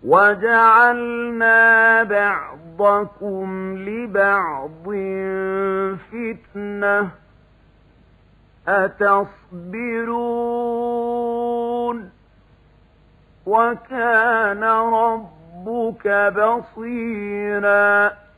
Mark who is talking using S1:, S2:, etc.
S1: وجعلنا بعضكم لبعض فتنة أتصبرون وكان ربك بصيرا